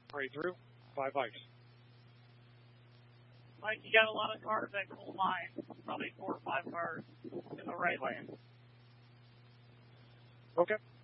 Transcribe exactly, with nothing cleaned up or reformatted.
Right through. Five bikes. Like, you got a lot of cars at Coal Mine. Probably four or five cars in the right lane. Okay.